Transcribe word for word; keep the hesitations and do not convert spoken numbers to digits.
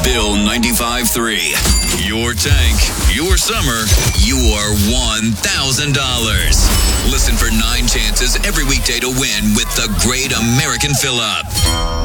Bill ninety-five three. Your tank, your summer, your one thousand dollars. Listen for nine chances every weekday to win with the Great American Fill-Up.